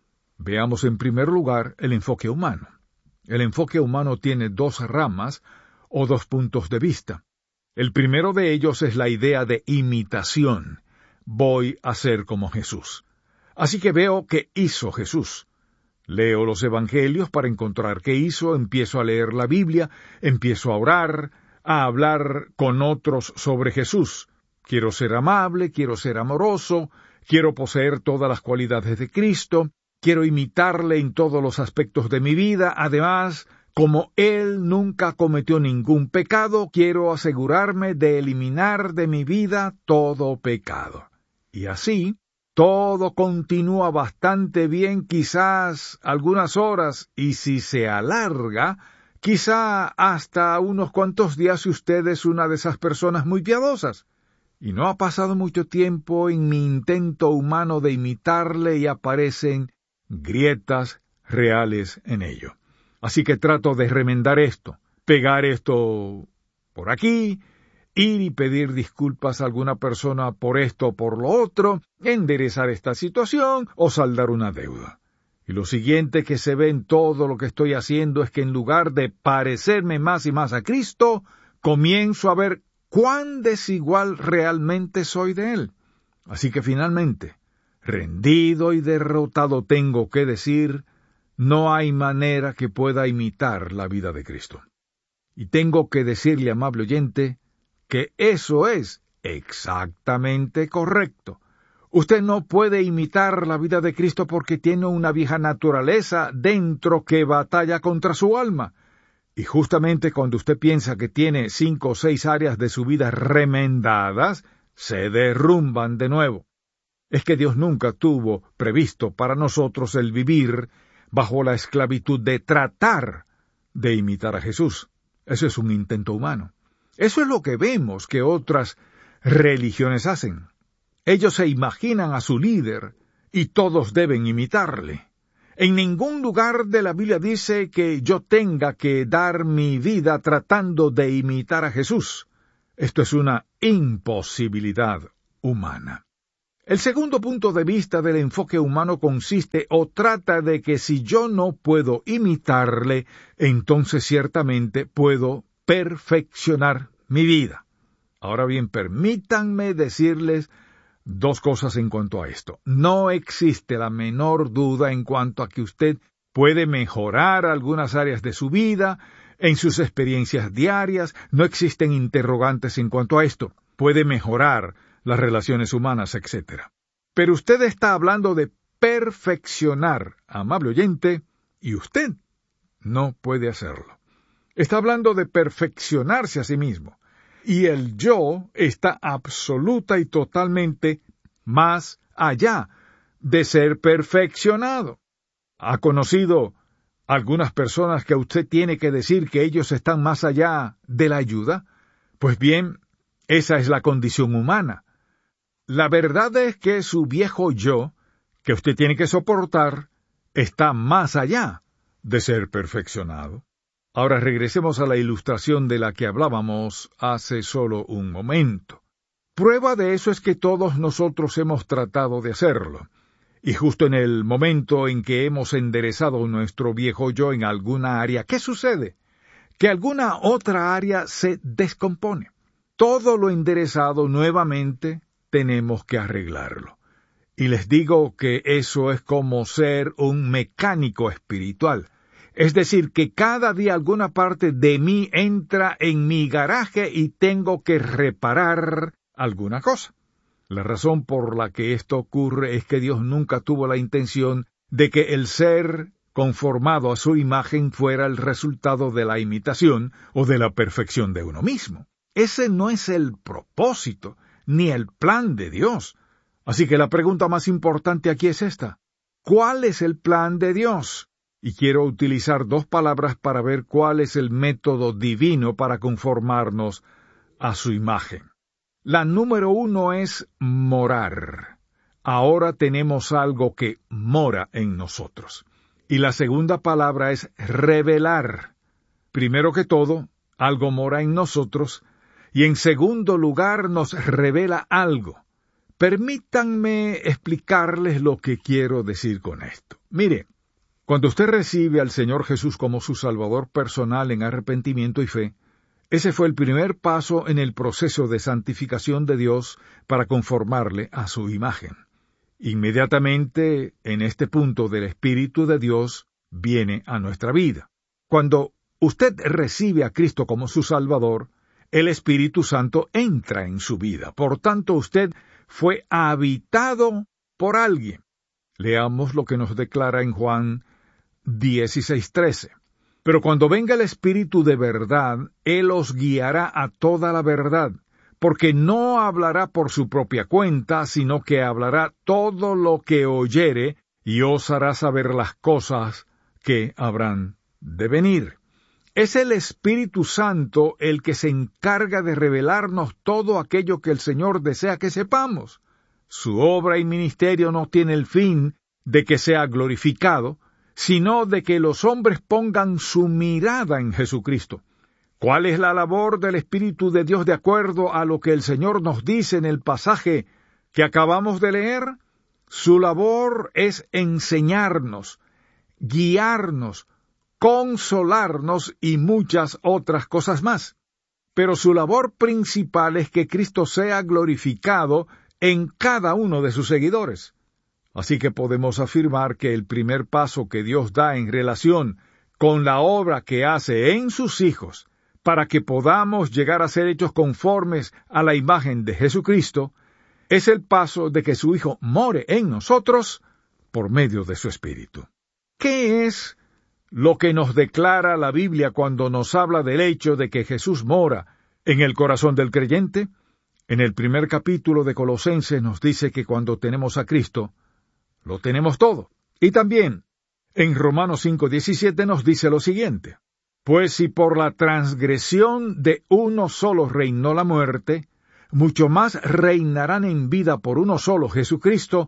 Veamos en primer lugar el enfoque humano. El enfoque humano tiene dos ramas o dos puntos de vista. El primero de ellos es la idea de imitación. Voy a ser como Jesús. Así que veo qué hizo Jesús. Leo los evangelios para encontrar qué hizo, empiezo a leer la Biblia, empiezo a orar, a hablar con otros sobre Jesús. Quiero ser amable, quiero ser amoroso, quiero poseer todas las cualidades de Cristo, quiero imitarle en todos los aspectos de mi vida. Además, como Él nunca cometió ningún pecado, quiero asegurarme de eliminar de mi vida todo pecado. Y así, todo continúa bastante bien, quizás algunas horas, y si se alarga, quizá hasta unos cuantos días si usted es una de esas personas muy piadosas. Y no ha pasado mucho tiempo en mi intento humano de imitarle y aparecen grietas reales en ello. Así que trato de remendar esto, pegar esto por aquí, ir y pedir disculpas a alguna persona por esto o por lo otro, enderezar esta situación o saldar una deuda. Y lo siguiente que se ve en todo lo que estoy haciendo es que en lugar de parecerme más y más a Cristo, comienzo a ver cuán desigual realmente soy de Él. Así que finalmente, rendido y derrotado tengo que decir, no hay manera que pueda imitar la vida de Cristo. Y tengo que decirle, amable oyente, que eso es exactamente correcto. Usted no puede imitar la vida de Cristo porque tiene una vieja naturaleza dentro que batalla contra su alma. Y justamente cuando usted piensa que tiene cinco o seis áreas de su vida remendadas, se derrumban de nuevo. Es que Dios nunca tuvo previsto para nosotros el vivir bajo la esclavitud de tratar de imitar a Jesús. Eso es un intento humano. Eso es lo que vemos que otras religiones hacen. Ellos se imaginan a su líder y todos deben imitarle. En ningún lugar de la Biblia dice que yo tenga que dar mi vida tratando de imitar a Jesús. Esto es una imposibilidad humana. El segundo punto de vista del enfoque humano consiste o trata de que si yo no puedo imitarle, entonces ciertamente puedo perfeccionar mi vida. Ahora bien, permítanme decirles dos cosas en cuanto a esto. No existe la menor duda en cuanto a que usted puede mejorar algunas áreas de su vida, en sus experiencias diarias. No existen interrogantes en cuanto a esto. Puede mejorar las relaciones humanas, etcétera. Pero usted está hablando de perfeccionar, amable oyente, y usted no puede hacerlo. Está hablando de perfeccionarse a sí mismo. Y el yo está absoluta y totalmente más allá de ser perfeccionado. ¿Ha conocido algunas personas que usted tiene que decir que ellos están más allá de la ayuda? Pues bien, esa es la condición humana. La verdad es que su viejo yo, que usted tiene que soportar, está más allá de ser perfeccionado. Ahora regresemos a la ilustración de la que hablábamos hace solo un momento. Prueba de eso es que todos nosotros hemos tratado de hacerlo. Y justo en el momento en que hemos enderezado nuestro viejo yo en alguna área, ¿qué sucede? Que alguna otra área se descompone. Todo lo enderezado nuevamente tenemos que arreglarlo. Y les digo que eso es como ser un mecánico espiritual. Es decir, que cada día alguna parte de mí entra en mi garaje y tengo que reparar alguna cosa. La razón por la que esto ocurre es que Dios nunca tuvo la intención de que el ser conformado a su imagen fuera el resultado de la imitación o de la perfección de uno mismo. Ese no es el propósito, ni el plan de Dios. Así que la pregunta más importante aquí es esta: ¿cuál es el plan de Dios? Y quiero utilizar dos palabras para ver cuál es el método divino para conformarnos a su imagen. La número uno es morar. Ahora tenemos algo que mora en nosotros. Y la segunda palabra es revelar. Primero que todo, algo mora en nosotros, y en segundo lugar nos revela algo. Permítanme explicarles lo que quiero decir con esto. Mire, cuando usted recibe al Señor Jesús como su Salvador personal en arrepentimiento y fe, ese fue el primer paso en el proceso de santificación de Dios para conformarle a su imagen. Inmediatamente, en este punto del Espíritu de Dios, viene a nuestra vida. Cuando usted recibe a Cristo como su Salvador, el Espíritu Santo entra en su vida. Por tanto, usted fue habitado por alguien. Leamos lo que nos declara en Juan dieciséis trece. Pero cuando venga el Espíritu de verdad, Él os guiará a toda la verdad, porque no hablará por su propia cuenta, sino que hablará todo lo que oyere, y os hará saber las cosas que habrán de venir. Es el Espíritu Santo el que se encarga de revelarnos todo aquello que el Señor desea que sepamos. Su obra y ministerio no tiene el fin de que sea glorificado, sino de que los hombres pongan su mirada en Jesucristo. ¿Cuál es la labor del Espíritu de Dios de acuerdo a lo que el Señor nos dice en el pasaje que acabamos de leer? Su labor es enseñarnos, guiarnos, consolarnos y muchas otras cosas más. Pero su labor principal es que Cristo sea glorificado en cada uno de sus seguidores. Así que podemos afirmar que el primer paso que Dios da en relación con la obra que hace en sus hijos, para que podamos llegar a ser hechos conformes a la imagen de Jesucristo, es el paso de que su Hijo more en nosotros por medio de su Espíritu. ¿Qué es lo que nos declara la Biblia cuando nos habla del hecho de que Jesús mora en el corazón del creyente? En el primer capítulo de Colosenses nos dice que cuando tenemos a Cristo, lo tenemos todo. Y también, en Romanos cinco diecisiete nos dice lo siguiente: pues si por la transgresión de uno solo reinó la muerte, mucho más reinarán en vida por uno solo, Jesucristo,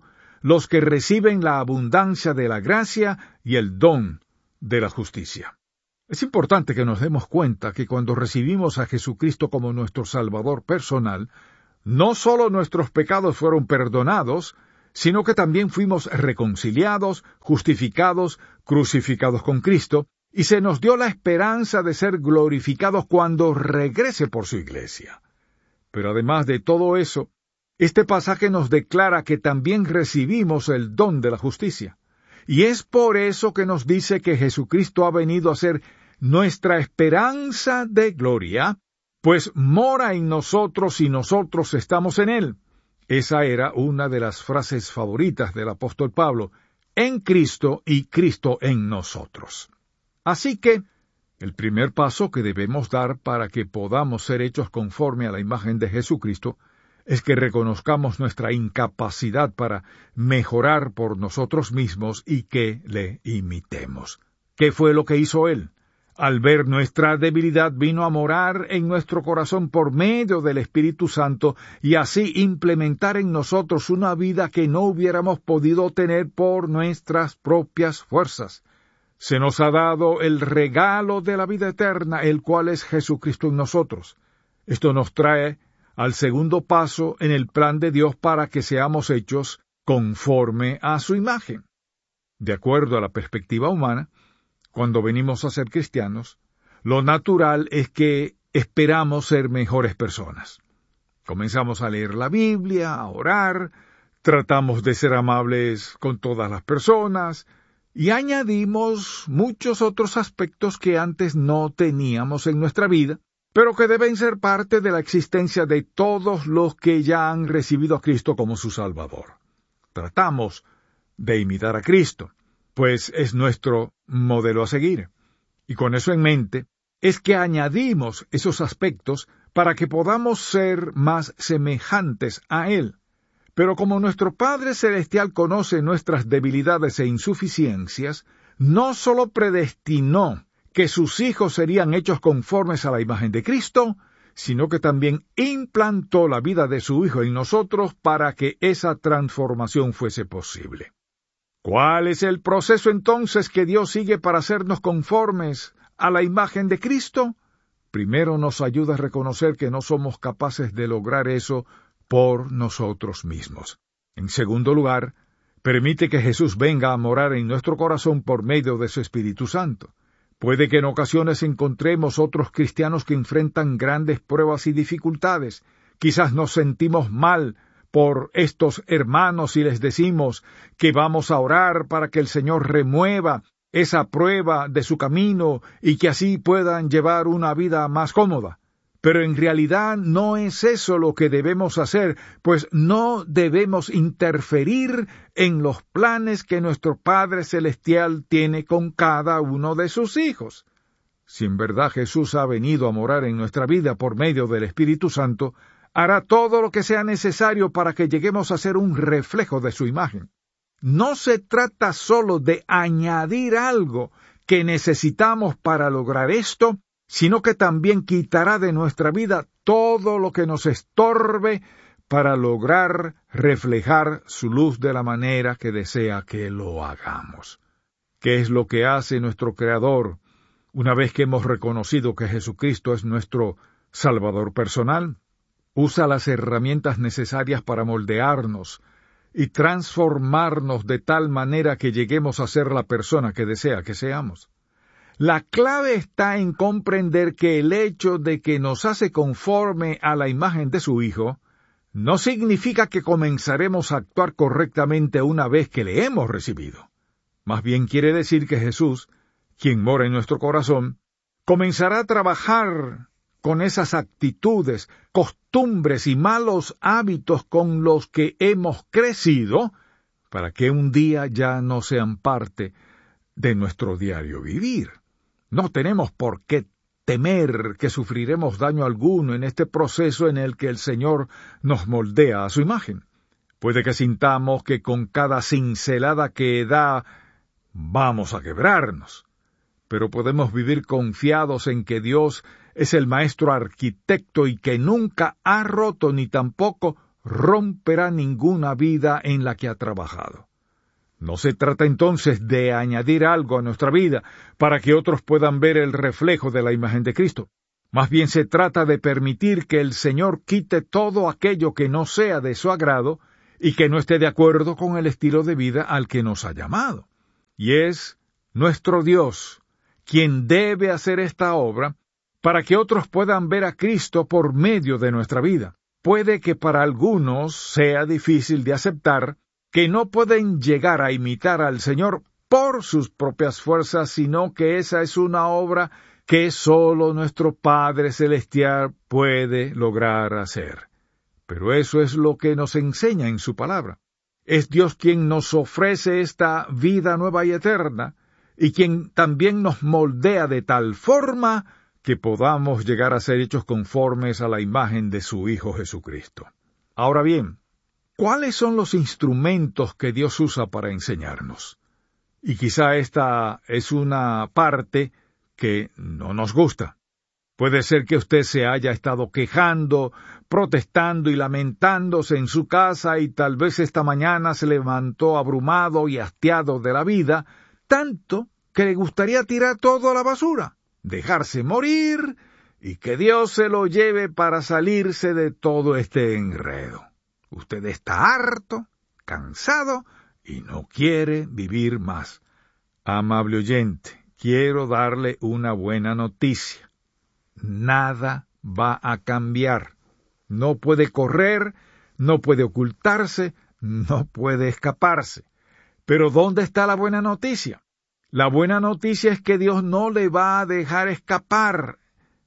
los que reciben la abundancia de la gracia y el don de la justicia. Es importante que nos demos cuenta que cuando recibimos a Jesucristo como nuestro Salvador personal, no solo nuestros pecados fueron perdonados, sino que también fuimos reconciliados, justificados, crucificados con Cristo, y se nos dio la esperanza de ser glorificados cuando regrese por su iglesia. Pero además de todo eso, este pasaje nos declara que también recibimos el don de la justicia. Y es por eso que nos dice que Jesucristo ha venido a ser nuestra esperanza de gloria, pues mora en nosotros y nosotros estamos en Él. Esa era una de las frases favoritas del apóstol Pablo, en Cristo y Cristo en nosotros. Así que, el primer paso que debemos dar para que podamos ser hechos conforme a la imagen de Jesucristo es que reconozcamos nuestra incapacidad para mejorar por nosotros mismos y que le imitemos. ¿Qué fue lo que hizo Él? Al ver nuestra debilidad, vino a morar en nuestro corazón por medio del Espíritu Santo y así implementar en nosotros una vida que no hubiéramos podido tener por nuestras propias fuerzas. Se nos ha dado el regalo de la vida eterna, el cual es Jesucristo en nosotros. Esto nos trae al segundo paso en el plan de Dios para que seamos hechos conforme a su imagen. De acuerdo a la perspectiva humana, cuando venimos a ser cristianos, lo natural es que esperamos ser mejores personas. Comenzamos a leer la Biblia, a orar, tratamos de ser amables con todas las personas, y añadimos muchos otros aspectos que antes no teníamos en nuestra vida, pero que deben ser parte de la existencia de todos los que ya han recibido a Cristo como su Salvador. Tratamos de imitar a Cristo, pues es nuestro modelo a seguir. Y con eso en mente, es que añadimos esos aspectos para que podamos ser más semejantes a Él. Pero como nuestro Padre Celestial conoce nuestras debilidades e insuficiencias, no solo predestinó que sus hijos serían hechos conformes a la imagen de Cristo, sino que también implantó la vida de su Hijo en nosotros para que esa transformación fuese posible. ¿Cuál es el proceso entonces que Dios sigue para hacernos conformes a la imagen de Cristo? Primero nos ayuda a reconocer que no somos capaces de lograr eso por nosotros mismos. En segundo lugar, permite que Jesús venga a morar en nuestro corazón por medio de su Espíritu Santo. Puede que en ocasiones encontremos otros cristianos que enfrentan grandes pruebas y dificultades. Quizás nos sentimos mal por estos hermanos y les decimos que vamos a orar para que el Señor remueva esa prueba de su camino y que así puedan llevar una vida más cómoda. Pero en realidad no es eso lo que debemos hacer, pues no debemos interferir en los planes que nuestro Padre Celestial tiene con cada uno de sus hijos. Si en verdad Jesús ha venido a morar en nuestra vida por medio del Espíritu Santo, hará todo lo que sea necesario para que lleguemos a ser un reflejo de su imagen. No se trata solo de añadir algo que necesitamos para lograr esto, sino que también quitará de nuestra vida todo lo que nos estorbe para lograr reflejar su luz de la manera que desea que lo hagamos. ¿Qué es lo que hace nuestro Creador una vez que hemos reconocido que Jesucristo es nuestro Salvador personal? Usa las herramientas necesarias para moldearnos y transformarnos de tal manera que lleguemos a ser la persona que desea que seamos. La clave está en comprender que el hecho de que nos hace conforme a la imagen de su Hijo no significa que comenzaremos a actuar correctamente una vez que le hemos recibido. Más bien quiere decir que Jesús, quien mora en nuestro corazón, comenzará a trabajar con esas actitudes, costumbres y malos hábitos con los que hemos crecido, para que un día ya no sean parte de nuestro diario vivir. No tenemos por qué temer que sufriremos daño alguno en este proceso en el que el Señor nos moldea a su imagen. Puede que sintamos que con cada cincelada que da vamos a quebrarnos, pero podemos vivir confiados en que Dios es el maestro arquitecto y que nunca ha roto ni tampoco romperá ninguna vida en la que ha trabajado. No se trata entonces de añadir algo a nuestra vida para que otros puedan ver el reflejo de la imagen de Cristo. Más bien se trata de permitir que el Señor quite todo aquello que no sea de su agrado y que no esté de acuerdo con el estilo de vida al que nos ha llamado. Y es nuestro Dios quien debe hacer esta obra para que otros puedan ver a Cristo por medio de nuestra vida. Puede que para algunos sea difícil de aceptar que no pueden llegar a imitar al Señor por sus propias fuerzas, sino que esa es una obra que sólo nuestro Padre Celestial puede lograr hacer. Pero eso es lo que nos enseña en su palabra. Es Dios quien nos ofrece esta vida nueva y eterna, y quien también nos moldea de tal forma que podamos llegar a ser hechos conformes a la imagen de su Hijo Jesucristo. Ahora bien, ¿cuáles son los instrumentos que Dios usa para enseñarnos? Y quizá esta es una parte que no nos gusta. Puede ser que usted se haya estado quejando, protestando y lamentándose en su casa y tal vez esta mañana se levantó abrumado y hastiado de la vida, tanto que le gustaría tirar todo a la basura, dejarse morir y que Dios se lo lleve para salirse de todo este enredo. Usted está harto, cansado y no quiere vivir más. Amable oyente, quiero darle una buena noticia. Nada va a cambiar. No puede correr, no puede ocultarse, no puede escaparse. Pero ¿dónde está la buena noticia? La buena noticia es que Dios no le va a dejar escapar.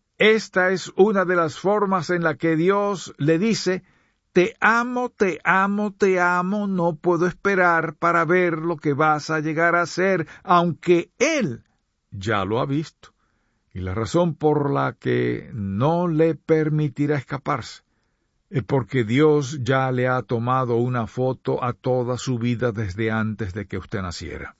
Esta es una de las formas en la que Dios le dice: te amo, te amo, te amo, no puedo esperar para ver lo que vas a llegar a ser, aunque Él ya lo ha visto. Y la razón por la que no le permitirá escaparse es porque Dios ya le ha tomado una foto a toda su vida desde antes de que usted naciera.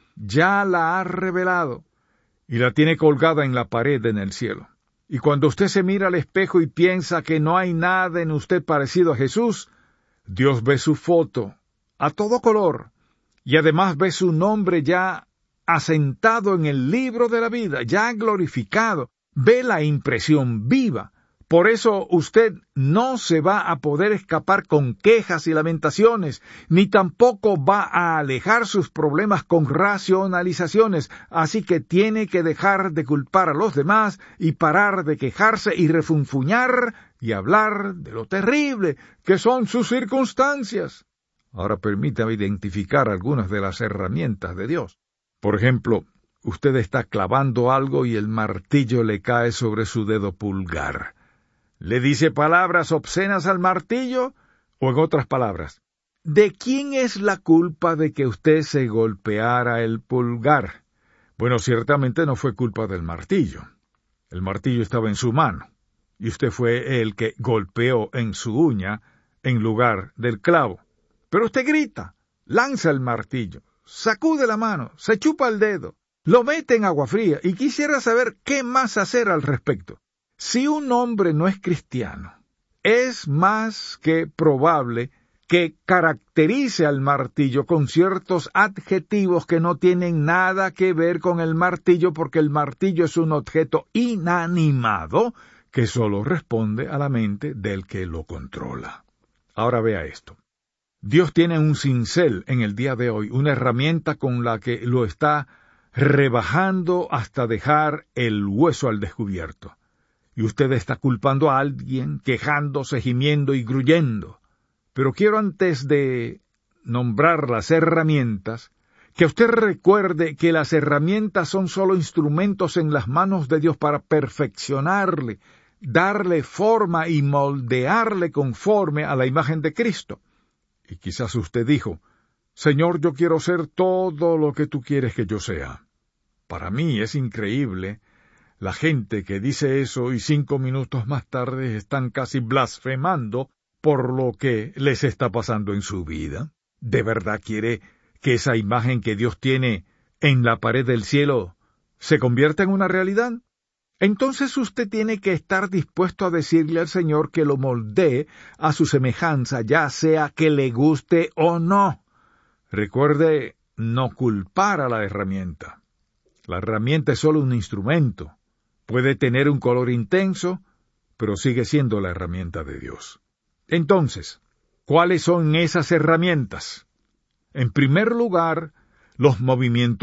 Ya la ha revelado y la tiene colgada en la pared en el cielo. Y cuando usted se mira al espejo y piensa que no hay nada en usted parecido a Jesús, Dios ve su foto a todo color y además ve su nombre ya asentado en el libro de la vida, ya glorificado, ve la impresión viva. Por eso usted no se va a poder escapar con quejas y lamentaciones, ni tampoco va a alejar sus problemas con racionalizaciones, así que tiene que dejar de culpar a los demás y parar de quejarse y refunfuñar y hablar de lo terrible que son sus circunstancias. Ahora permítame identificar algunas de las herramientas de Dios. Por ejemplo, usted está clavando algo y el martillo le cae sobre su dedo pulgar. ¿Le dice palabras obscenas al martillo? O en otras palabras, ¿de quién es la culpa de que usted se golpeara el pulgar? Bueno, ciertamente no fue culpa del martillo. El martillo estaba en su mano, y usted fue el que golpeó en su uña en lugar del clavo. Pero usted grita, lanza el martillo, sacude la mano, se chupa el dedo, lo mete en agua fría, y quisiera saber qué más hacer al respecto. Si un hombre no es cristiano, es más que probable que caracterice al martillo con ciertos adjetivos que no tienen nada que ver con el martillo, porque el martillo es un objeto inanimado que solo responde a la mente del que lo controla. Ahora vea esto. Dios tiene un cincel en el día de hoy, una herramienta con la que lo está rebajando hasta dejar el hueso al descubierto. Y usted está culpando a alguien, quejándose, gimiendo y gruyendo. Pero quiero, antes de nombrar las herramientas, que usted recuerde que las herramientas son solo instrumentos en las manos de Dios para perfeccionarle, darle forma y moldearle conforme a la imagen de Cristo. Y quizás usted dijo: Señor, yo quiero ser todo lo que tú quieres que yo sea. Para mí es increíble la gente que dice eso y cinco minutos más tarde están casi blasfemando por lo que les está pasando en su vida. ¿De verdad quiere que esa imagen que Dios tiene en la pared del cielo se convierta en una realidad? entonces usted tiene que estar dispuesto a decirle al Señor que lo moldee a su semejanza, ya sea que le guste o no. Recuerde no culpar a la herramienta. La herramienta es solo un instrumento. Puede tener un color intenso, pero sigue siendo la herramienta de Dios. Entonces, ¿cuáles son esas herramientas? En primer lugar, los movimientos